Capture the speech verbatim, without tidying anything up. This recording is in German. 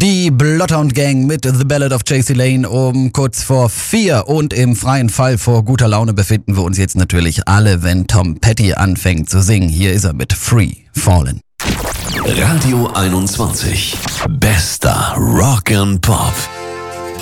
Die Bloodhound Gang mit The Ballad of J C Lane um kurz vor vier. Und im freien Fall vor guter Laune befinden wir uns jetzt natürlich alle, wenn Tom Petty anfängt zu singen. Hier ist er mit Free Fallin'. Radio einundzwanzig. Bester Rock and Pop.